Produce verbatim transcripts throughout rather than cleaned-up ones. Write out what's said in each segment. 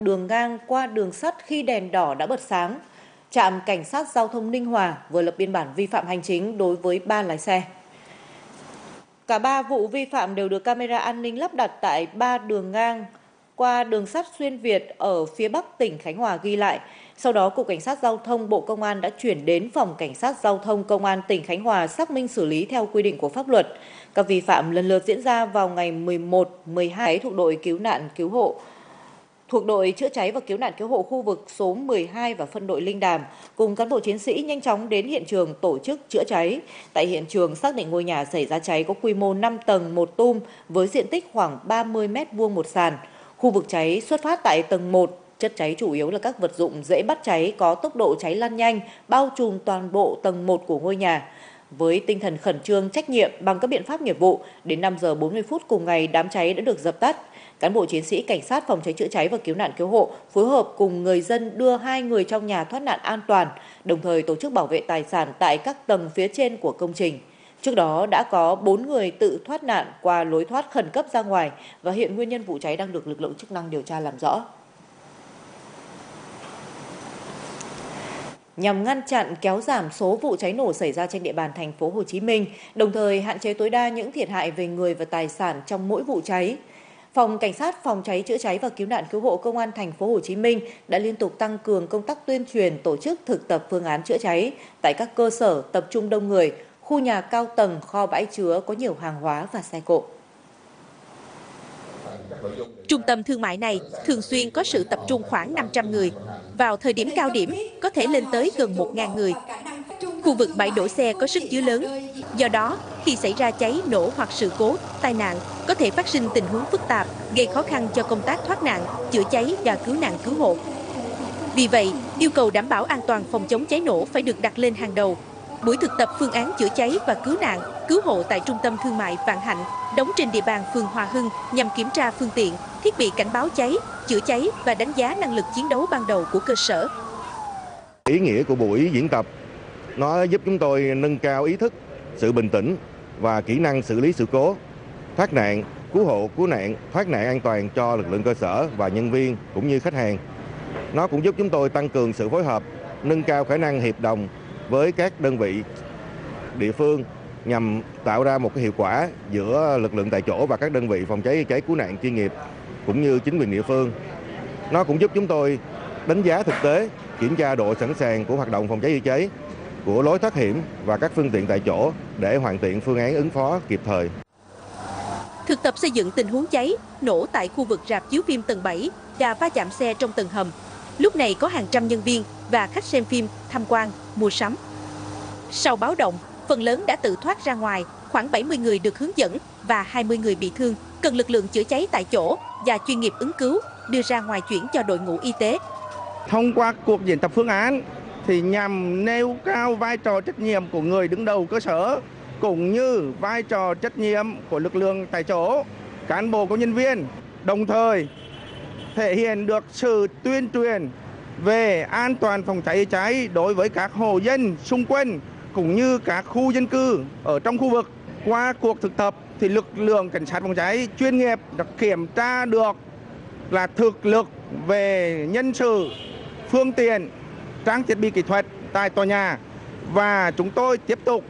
Đường ngang qua đường sắt khi đèn đỏ đã bật sáng. Trạm Cảnh sát Giao thông Ninh Hòa vừa lập biên bản vi phạm hành chính đối với ba lái xe. Cả ba vụ vi phạm đều được camera an ninh lắp đặt tại ba đường ngang qua đường sắt xuyên Việt ở phía Bắc tỉnh Khánh Hòa ghi lại. Sau đó, Cục Cảnh sát Giao thông Bộ Công an đã chuyển đến Phòng Cảnh sát Giao thông Công an tỉnh Khánh Hòa xác minh xử lý theo quy định của pháp luật. Các vi phạm lần lượt diễn ra vào ngày mười một, mười hai thuộc đội cứu nạn cứu hộ thuộc đội chữa cháy và cứu nạn cứu hộ khu vực số mười hai và phân đội Linh Đàm cùng cán bộ chiến sĩ nhanh chóng đến hiện trường tổ chức chữa cháy. Tại hiện trường xác định ngôi nhà xảy ra cháy có quy mô năm tầng một tum với diện tích khoảng ba mươi mét vuông một sàn. Khu vực cháy xuất phát tại tầng một, chất cháy chủ yếu là các vật dụng dễ bắt cháy có tốc độ cháy lan nhanh, bao trùm toàn bộ tầng một của ngôi nhà. Với tinh thần khẩn trương, trách nhiệm bằng các biện pháp nghiệp vụ, đến năm giờ bốn mươi phút cùng ngày đám cháy đã được dập tắt. Cán bộ chiến sĩ cảnh sát phòng cháy chữa cháy và cứu nạn cứu hộ phối hợp cùng người dân đưa hai người trong nhà thoát nạn an toàn, đồng thời tổ chức bảo vệ tài sản tại các tầng phía trên của công trình. Trước đó đã có bốn người tự thoát nạn qua lối thoát khẩn cấp ra ngoài và hiện nguyên nhân vụ cháy đang được lực lượng chức năng điều tra làm rõ. Nhằm ngăn chặn kéo giảm số vụ cháy nổ xảy ra trên địa bàn thành phố Hồ Chí Minh, đồng thời hạn chế tối đa những thiệt hại về người và tài sản trong mỗi vụ cháy, Phòng Cảnh sát phòng cháy chữa cháy và cứu nạn cứu hộ Công an thành phố Hồ Chí Minh đã liên tục tăng cường công tác tuyên truyền, tổ chức thực tập phương án chữa cháy tại các cơ sở tập trung đông người, khu nhà cao tầng, kho bãi chứa có nhiều hàng hóa và xe cộ. Trung tâm thương mại này thường xuyên có sự tập trung khoảng năm trăm người. Vào thời điểm cao điểm, có thể lên tới gần một nghìn người. Khu vực bãi đổ xe có sức chứa lớn. Do đó, khi xảy ra cháy, nổ hoặc sự cố, tai nạn, có thể phát sinh tình huống phức tạp, gây khó khăn cho công tác thoát nạn, chữa cháy và cứu nạn cứu hộ. Vì vậy, yêu cầu đảm bảo an toàn phòng chống cháy nổ phải được đặt lên hàng đầu. Buổi thực tập phương án chữa cháy và cứu nạn, cứu hộ tại Trung tâm Thương mại Vạn Hạnh, đóng trên địa bàn phường Hòa Hưng nhằm kiểm tra phương tiện, thiết bị cảnh báo cháy, chữa cháy và đánh giá năng lực chiến đấu ban đầu của cơ sở. Ý nghĩa của buổi diễn tập, nó giúp chúng tôi nâng cao ý thức, sự bình tĩnh và kỹ năng xử lý sự cố, thoát nạn, cứu hộ, cứu nạn, thoát nạn an toàn cho lực lượng cơ sở và nhân viên cũng như khách hàng. Nó cũng giúp chúng tôi tăng cường sự phối hợp, nâng cao khả năng hiệp đồng với các đơn vị địa phương nhằm tạo ra một cái hiệu quả giữa lực lượng tại chỗ và các đơn vị phòng cháy chữa cháy cứu nạn chuyên nghiệp cũng như chính quyền địa phương. Nó cũng giúp chúng tôi đánh giá thực tế, kiểm tra độ sẵn sàng của hoạt động phòng cháy chữa cháy, của lối thoát hiểm và các phương tiện tại chỗ để hoàn thiện phương án ứng phó kịp thời. Thực tập xây dựng tình huống cháy, nổ tại khu vực rạp chiếu phim tầng bảy và va chạm xe trong tầng hầm. Lúc này có hàng trăm nhân viên và khách xem phim, tham quan, mua sắm. Sau báo động, phần lớn đã tự thoát ra ngoài, khoảng bảy mươi người được hướng dẫn và hai mươi người bị thương, cần lực lượng chữa cháy tại chỗ và chuyên nghiệp ứng cứu đưa ra ngoài chuyển cho đội ngũ y tế. Thông qua cuộc diễn tập phương án thì nhằm nêu cao vai trò trách nhiệm của người đứng đầu cơ sở cũng như vai trò trách nhiệm của lực lượng tại chỗ, cán bộ công nhân viên, đồng thời thể hiện được sự tuyên truyền về an toàn phòng cháy cháy đối với các hộ dân xung quanh cũng như các khu dân cư ở trong khu vực. Qua cuộc thực tập thì lực lượng cảnh sát phòng cháy chuyên nghiệp đã kiểm tra được là thực lực về nhân sự, phương tiện, trang thiết bị kỹ thuật tại tòa nhà, và chúng tôi tiếp tục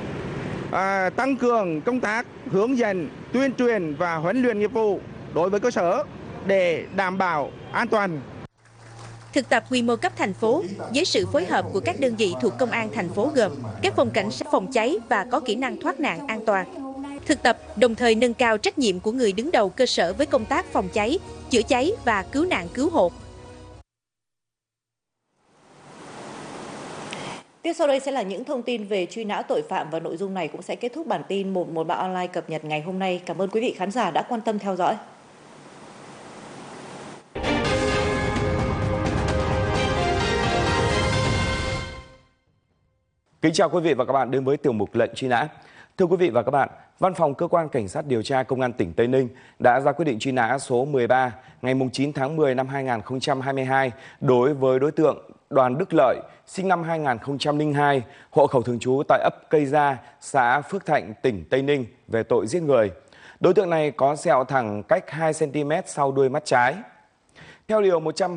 à, tăng cường công tác hướng dẫn, tuyên truyền và huấn luyện nghiệp vụ đối với cơ sở để đảm bảo an toàn. Thực tập quy mô cấp thành phố với sự phối hợp của các đơn vị thuộc công an thành phố gồm các phòng cảnh sát phòng cháy và có kỹ năng thoát nạn an toàn. Thực tập đồng thời nâng cao trách nhiệm của người đứng đầu cơ sở với công tác phòng cháy, chữa cháy và cứu nạn cứu hộ. Tiếp sau đây sẽ là những thông tin về truy nã tội phạm và nội dung này cũng sẽ kết thúc bản tin một một ba online cập nhật ngày hôm nay. Cảm ơn quý vị khán giả đã quan tâm theo dõi. Kính chào quý vị và các bạn đến với tiểu mục lệnh truy nã. Thưa quý vị và các bạn, Văn phòng Cơ quan Cảnh sát điều tra Công an tỉnh Tây Ninh đã ra quyết định truy nã số mười ba ngày chín tháng mười năm hai nghìn không trăm hai mươi hai đối với đối tượng Đoàn Đức Lợi, sinh năm hai nghìn không trăm lẻ hai, hộ khẩu thường trú tại ấp Cây Gia, xã Phước Thạnh, tỉnh Tây Ninh về tội giết người. Đối tượng này có sẹo thẳng cách hai xăng ti mét sau đuôi mắt trái. Theo điều một trăm